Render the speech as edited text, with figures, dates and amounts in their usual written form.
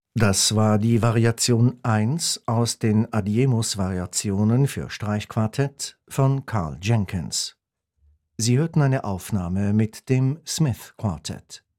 Das war die Variation 1 aus den Adiemus-Variationen für Streichquartett von Karl Jenkins. Sie hörten eine Aufnahme mit dem Smith Quartet.